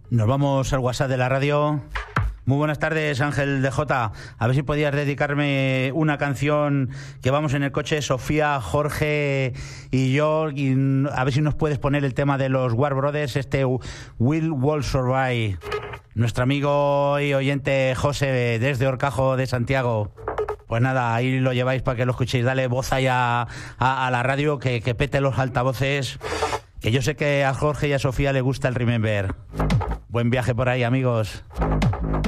Nos vamos al WhatsApp de la radio. Muy buenas tardes, Ángel de Jota. A ver si podías dedicarme una canción, que vamos en el coche, Sofía, Jorge y yo, y a ver si nos puedes poner el tema de los War Brothers, Will Wall Survive. Nuestro amigo y oyente José, desde Horcajo de Santiago. Pues nada, ahí lo lleváis para que lo escuchéis. Dale voz ahí a la radio, que pete los altavoces. Que yo sé que a Jorge y a Sofía le gusta el Remember. Buen viaje por ahí, amigos.